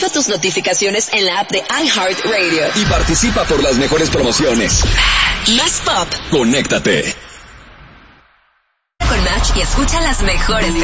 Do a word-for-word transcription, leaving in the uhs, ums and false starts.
Activa tus notificaciones en la app de iHeartRadio. Y participa por las mejores promociones. Más pop. Conéctate con Match y escucha las mejores